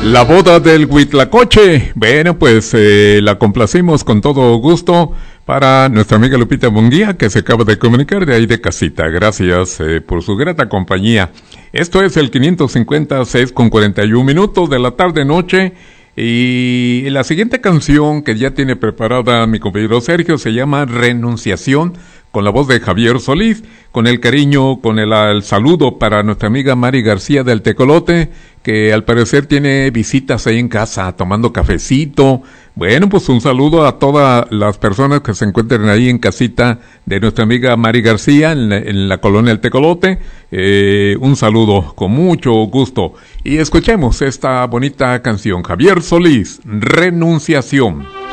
La boda del Huitlacoche. Bueno, pues la complacimos con todo gusto para nuestra amiga Lupita Munguía, que se acaba de comunicar de ahí de casita. Gracias por su grata compañía. Esto es el 556 con 41 minutos de la tarde-noche. Y la siguiente canción que ya tiene preparada mi compañero Sergio se llama Renunciación, con la voz de Javier Solís, con el cariño, con el saludo para nuestra amiga Mari García del Tecolote, que al parecer tiene visitas ahí en casa, tomando cafecito. Bueno, pues un saludo a todas las personas que se encuentren ahí en casita de nuestra amiga Mari García, en la colonia del Tecolote. Un saludo con mucho gusto. Y escuchemos esta bonita canción, Javier Solís, Renunciación.